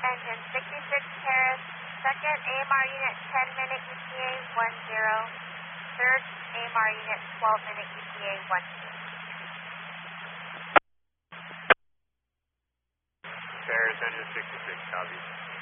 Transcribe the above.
Engine 66 Paris, second AMR unit 10-minute ETA 10, third AMR unit 12-minute ETA 12. Paris Engine 66, copy.